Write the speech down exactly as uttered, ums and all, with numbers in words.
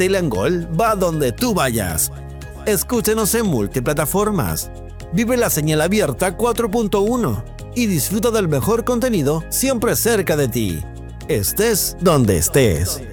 Tele and Gold va donde tú vayas. Escúchenos en multiplataformas. Vive la señal abierta cuatro punto uno y disfruta del mejor contenido siempre cerca de ti. Estés donde estés.